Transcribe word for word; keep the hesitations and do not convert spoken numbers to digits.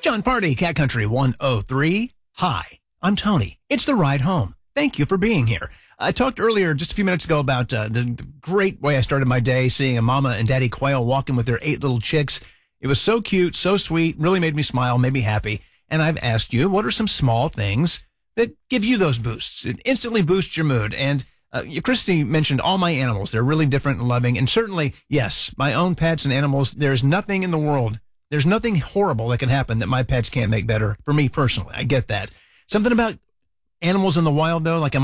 John Party, Cat Country one oh three. Hi, I'm Tony. It's the ride home. Thank you for being here. I talked earlier, just a few minutes ago, about uh, the, the great way I started my day, seeing a mama and daddy quail walking with their eight little chicks. It was so cute, so sweet, really made me smile, made me happy. And I've asked you, what are some small things that give you those boosts? It instantly boosts your mood. And uh, Christy mentioned all my animals. They're really different and loving. And certainly, yes, my own pets and animals, there's nothing in the world, there's nothing horrible that can happen that my pets can't make better for me personally. I get that. Something about animals in the wild, though, like a